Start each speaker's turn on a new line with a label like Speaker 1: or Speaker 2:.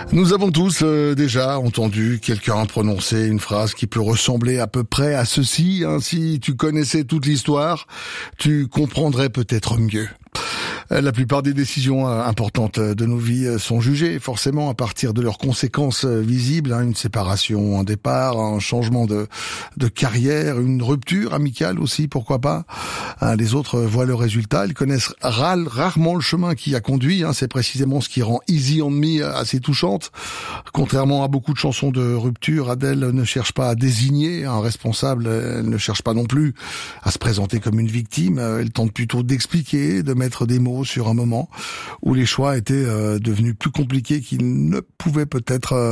Speaker 1: Nous avons tous déjà entendu quelqu'un prononcer une phrase qui peut ressembler à peu près à ceci. Si tu connaissais toute l'histoire, tu comprendrais peut-être mieux. La plupart des décisions importantes de nos vies sont jugées forcément à partir de leurs conséquences visibles. Une séparation, un départ, un changement de carrière, une rupture amicale aussi, pourquoi pas. Les autres voient le résultat, ils connaissent rarement le chemin qui a conduit. C'est précisément ce qui rend Easy on Me assez touchante. Contrairement à beaucoup de chansons de rupture, Adèle ne cherche pas à désigner un responsable, elle ne cherche pas non plus à se présenter comme une victime. Elle tente plutôt d'expliquer, de mettre des mots sur un moment où les choix étaient devenus plus compliqués qu'ils ne pouvaient peut-être